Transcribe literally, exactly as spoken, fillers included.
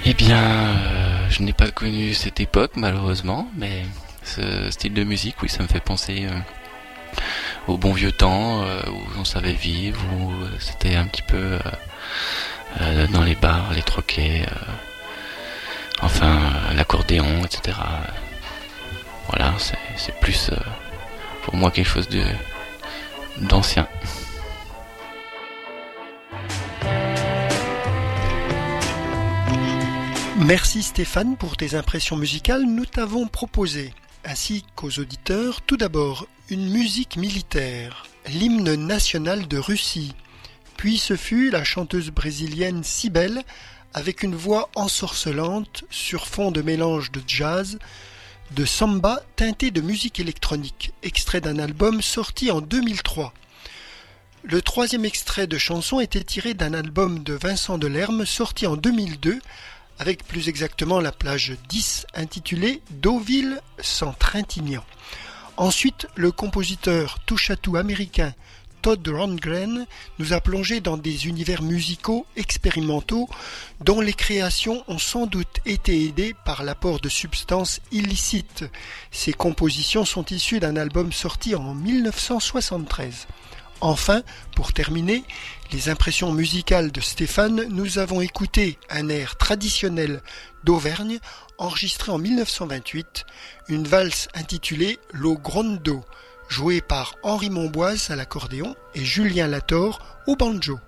Eh bien, euh, je n'ai pas connu cette époque malheureusement, mais ce style de musique, oui, ça me fait penser euh, au bon vieux temps euh, où on savait vivre, où euh, c'était un petit peu euh, euh, dans les bars, les troquets, euh, enfin euh, l'accordéon, et cetera. Voilà, c'est, c'est plus euh, pour moi quelque chose de d'ancien. Merci Stéphane pour tes impressions musicales. Nous t'avons proposé, ainsi qu'aux auditeurs, tout d'abord une musique militaire, l'hymne national de Russie. Puis ce fut la chanteuse brésilienne Cybele avec une voix ensorcelante sur fond de mélange de jazz, de samba teinté de musique électronique, extrait d'un album sorti en deux mille trois. Le troisième extrait de chanson était tiré d'un album de Vincent Delerme sorti en deux mille deux, avec plus exactement la plage dix intitulée Deauville sans Trintignant. Ensuite, le compositeur touche-à-tout américain Todd Rundgren nous a plongé dans des univers musicaux expérimentaux dont les créations ont sans doute été aidées par l'apport de substances illicites. Ces compositions sont issues d'un album sorti en dix-neuf cent soixante-treize. Enfin, pour terminer, les impressions musicales de Stéphane, nous avons écouté un air traditionnel d'Auvergne enregistré en dix-neuf cent vingt-huit, une valse intitulée Lo Grondo, jouée par Henri Monboise à l'accordéon et Julien Latorre au banjo.